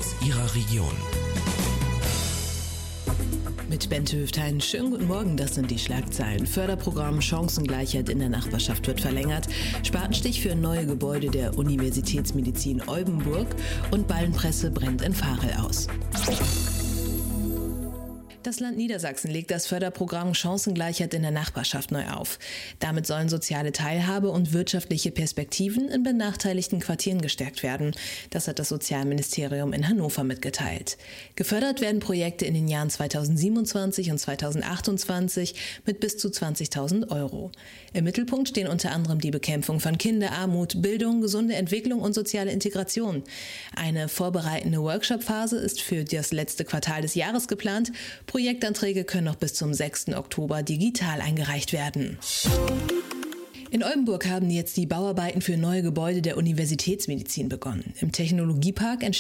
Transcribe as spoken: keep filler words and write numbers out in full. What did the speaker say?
aus Ihrer Region. Mit Bente Hüftein. Schönen guten Morgen, das sind die Schlagzeilen. Förderprogramm Chancengleichheit in der Nachbarschaft wird verlängert. Spatenstich für neue Gebäude der Universitätsmedizin Oldenburg und Ballenpresse brennt in Varel aus. Das Land Niedersachsen legt das Förderprogramm Chancengleichheit in der Nachbarschaft neu auf. Damit sollen soziale Teilhabe und wirtschaftliche Perspektiven in benachteiligten Quartieren gestärkt werden. Das hat das Sozialministerium in Hannover mitgeteilt. Gefördert werden Projekte in den Jahren zweitausendsiebenundzwanzig und zweitausendachtundzwanzig mit bis zu zwanzigtausend Euro. Im Mittelpunkt stehen unter anderem die Bekämpfung von Kinderarmut, Bildung, gesunde Entwicklung und soziale Integration. Eine vorbereitende Workshop-Phase ist für das letzte Quartal des Jahres geplant. Projektanträge können noch bis zum sechsten Oktober digital eingereicht werden. In Oldenburg haben jetzt die Bauarbeiten für neue Gebäude der Universitätsmedizin begonnen. Im Technologiepark entsteht